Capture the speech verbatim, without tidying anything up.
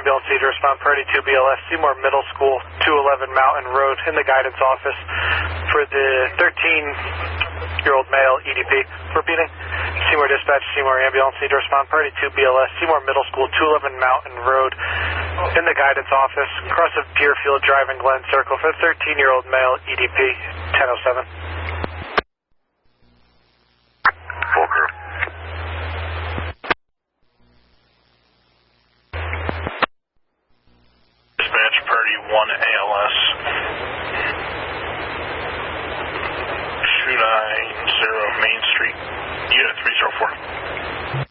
ambulance need to respond priority two B L S, Seymour Middle School, two eleven Mountain Road, in the guidance office for the thirteen-year-old male E D P. Repeating, Seymour Dispatch, Seymour Ambulance need to respond priority two B L S, Seymour Middle School, two eleven Mountain Road, in the guidance office, cross of Deerfield Drive and Glen Circle for the thirteen-year-old male E D P, ten oh seven. Full crew. Dispatch, priority one A L S. two nine zero Main Street, unit three zero four.